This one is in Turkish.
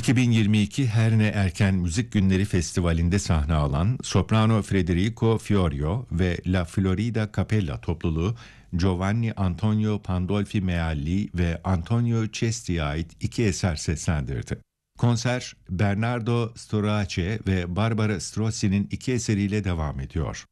2022 Herne Erken Müzik Günleri Festivali'nde sahne alan soprano Federico Fiorio ve La Florida Capella topluluğu Giovanni Antonio Pandolfi Mealli ve Antonio Cesti'ye ait iki eser seslendirdi. Konser Bernardo Storace ve Barbara Strossi'nin iki eseriyle devam ediyor.